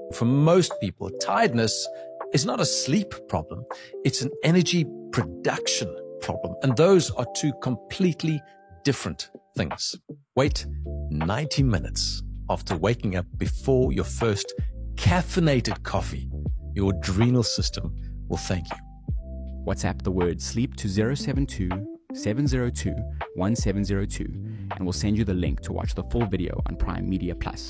For most people, tiredness is not a sleep problem. It's an energy production problem. And those are two completely different things. Wait 90 minutes after waking up before your first caffeinated coffee. Your adrenal system will thank you. WhatsApp the word sleep to 072 702 1702 and we'll send you the link to watch the full video on Prime Media Plus.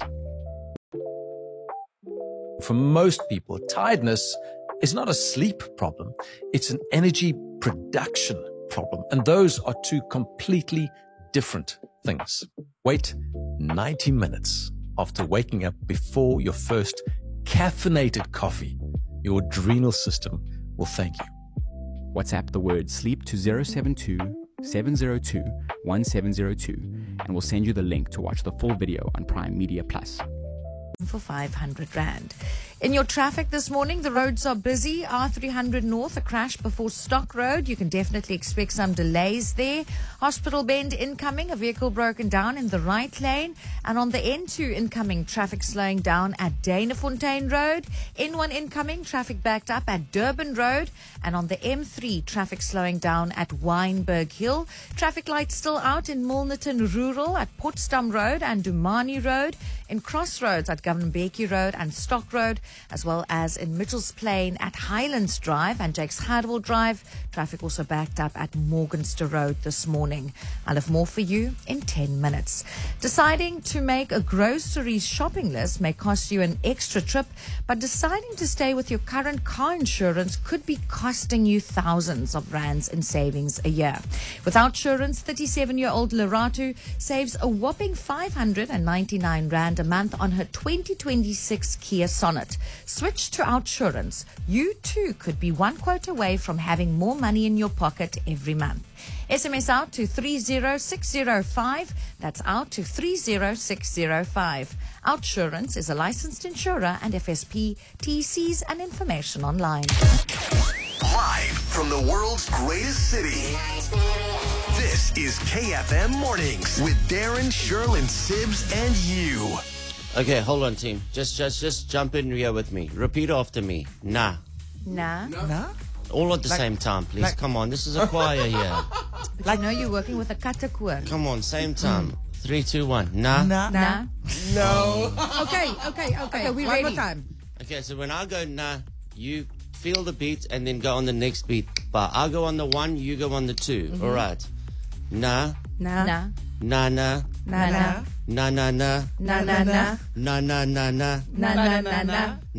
For most people, tiredness is not a sleep problem. It's an energy production problem. And those are two completely different things. Wait 90 minutes after waking up before your first caffeinated coffee. Your adrenal system will thank you. WhatsApp the word sleep to 072 702 1702 and we'll send you the link to watch the full video on Prime Media Plus. For 500 Rand. In your traffic this morning, the roads are busy. R300 North, a crash before Stock Road. You can definitely expect some delays there. Hospital Bend incoming, a vehicle broken down in the right lane. And on the N2 incoming, traffic slowing down at Danafontein Road. N1 incoming, traffic backed up at Durban Road. And on the M3, traffic slowing down at Wynberg Hill. Traffic lights still out in Milnerton Rural at Potsdam Road and Dumani Road. In Crossroads at Governor Becky Road and Stock Road, as well as in Mitchell's Plain at Highlands Drive and Jakes Hardwell Drive. Traffic also backed up at Morgenster Road this morning. I'll have more for you in 10 minutes. Deciding to make a groceries shopping list may cost you an extra trip, but deciding to stay with your current car insurance could be costing you thousands of rands in savings a year. With Outsurance, 37-year-old Lerato saves a whopping 599 Rand a month on her 2026 Kia Sonet. Switch to Outsurance. You too could be one quote away from having more money in your pocket every month. SMS out to 30605. That's out to 30605. Outsurance is a licensed insurer and FSP. TCs and information online. Live from the world's greatest city. This is KFM Mornings with Darren, Shirl, and Sibs and you. Okay, hold on, team. Just jump in here with me. Repeat after me. Nah. Nah. Nah? All at the same time, please. Come on, this is a choir here. I know you're working with a katakoor. Come on, same time. 3, 2, 1. Nah. Nah? Nah. No. Okay, we One ready. more time. Okay, so when I go nah, you feel the beat and then go on the next beat. But I'll go on the 1, you go on the 2. All right. Nah. Nah. Nah, nah. Nah. Nah, nah, nah. Nah. Nah. Nah, nah, nah, nah. Nah. Nah. Nah.